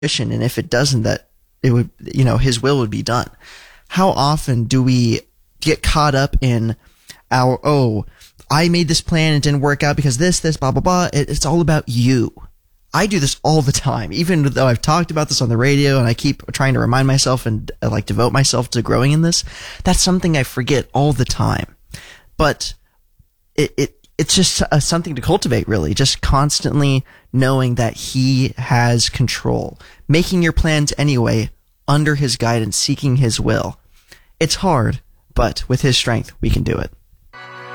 fruition, and if it doesn't, that it would, his will would be done. How often do we get caught up in I made this plan and it didn't work out because this, blah, blah, blah. It's all about you. I do this all the time, even though I've talked about this on the radio and I keep trying to remind myself and devote myself to growing in this. That's something I forget all the time. But it's just something to cultivate, really. Just constantly knowing that he has control. Making your plans anyway, under his guidance, seeking his will. It's hard, but with his strength, we can do it.